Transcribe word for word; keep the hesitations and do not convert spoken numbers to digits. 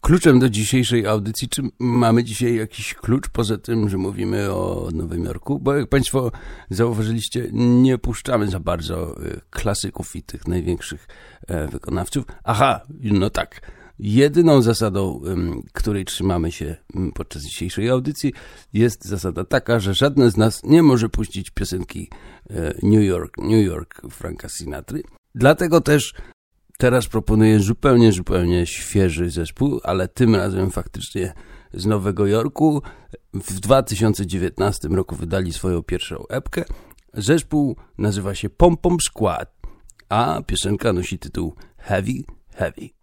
kluczem do dzisiejszej audycji. Czy mamy dzisiaj jakiś klucz, poza tym, że mówimy o Nowym Jorku? Bo jak Państwo zauważyliście, nie puszczamy za bardzo klasyków i tych największych wykonawców. Aha, no tak. Jedyną zasadą, której trzymamy się podczas dzisiejszej audycji, jest zasada taka, że żadne z nas nie może puścić piosenki New York, New York Franka Sinatry. Dlatego też teraz proponuję zupełnie, zupełnie świeży zespół, ale tym razem faktycznie z Nowego Jorku. W dwa tysiące dziewiętnastym roku wydali swoją pierwszą epkę. Zespół nazywa się Pom Pom Squad, a piosenka nosi tytuł Heavy, Heavy.